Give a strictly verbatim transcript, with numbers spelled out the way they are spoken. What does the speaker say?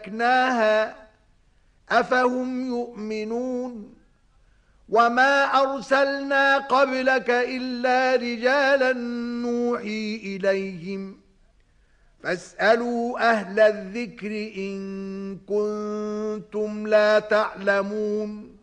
أهلكناها أفهم يؤمنون وما أرسلنا قبلك إلا رجالا نوحي إليهم فاسألوا أهل الذكر إن كنتم لا تعلمون